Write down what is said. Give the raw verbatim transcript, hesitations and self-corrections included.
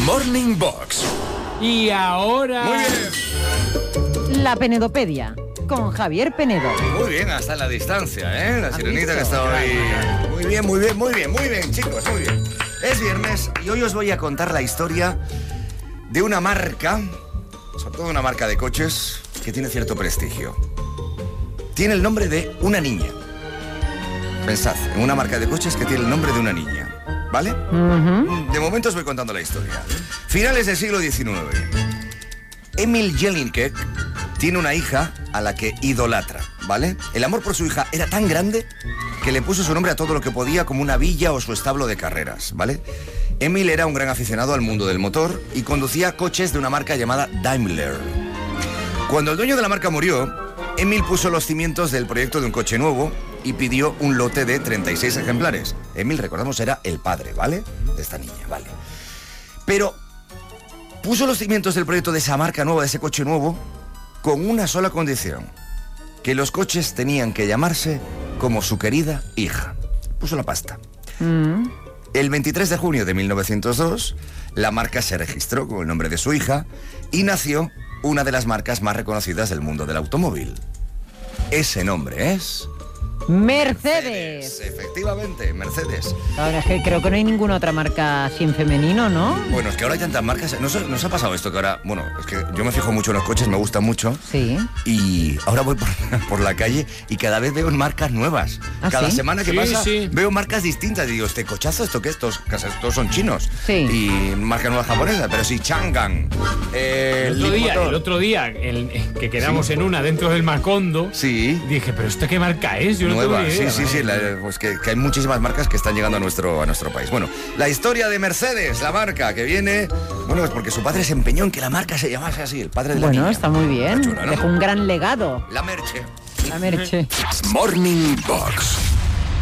Morning Box. Y ahora... Muy bien. La Penedopedia, con Javier Penedo. Muy bien, hasta la distancia, ¿eh? La ¿Has sirenita visto? que está hoy... Muy bien, muy bien, muy bien, muy bien, chicos, muy bien. Es viernes y hoy os voy a contar la historia de una marca, sobre todo una marca de coches, que tiene cierto prestigio. Tiene el nombre de una niña. Pensad, en una marca de coches que tiene el nombre de una niña, ¿vale? Uh-huh. De momento os voy contando la historia. Finales del siglo diecinueve. Emil Jelinek tiene una hija a la que idolatra, ¿vale? El amor por su hija era tan grande que le puso su nombre a todo lo que podía, como una villa o su establo de carreras, ¿vale? Emil era un gran aficionado al mundo del motor y conducía coches de una marca llamada Daimler. Cuando el dueño de la marca murió, Emil puso los cimientos del proyecto de un coche nuevo y pidió un lote de treinta y seis ejemplares. Emil, recordamos, era el padre, ¿vale? De esta niña, ¿vale? Pero puso los cimientos del proyecto de esa marca nueva, de ese coche nuevo, con una sola condición: que los coches tenían que llamarse como su querida hija. Puso la pasta. Mm. El veintitrés de junio de mil novecientos dos, la marca se registró con el nombre de su hija y nació una de las marcas más reconocidas del mundo del automóvil. Ese nombre es... Mercedes. Efectivamente, Mercedes. Ahora es que creo que no hay ninguna otra marca así en femenino, ¿no? Bueno, es que ahora hay tantas marcas. ¿No se- nos ha pasado esto que ahora... Bueno, es que yo me fijo mucho en los coches, me gustan mucho. Sí. Y ahora voy por, por la calle y cada vez veo marcas nuevas. ¿Ah, Cada sí? semana que Sí, pasa sí. veo marcas distintas. Y digo, ¿este cochazo esto qué? Estos, estos son chinos. Sí. Y marca nueva japonesa, pero sí, Changan. Eh, El otro día, Leapmotor. el otro día el- que quedamos Sí. en una dentro del Macondo, Sí. dije, ¿pero esta qué marca es? Yo no Nueva, tengo ni sí, idea. sí, sí, la- pues que, que hay muchísimas marcas que están llegando a nuestro, a nuestro país. Bueno, la historia de Mercedes, la marca que viene, bueno, es porque su padre se empeñó en que la marca se llamase así, el padre de la Bueno, niña. está muy bien. Está chula, ¿no? Dejó un gran legado. La Merche. La Merche. Morning Box.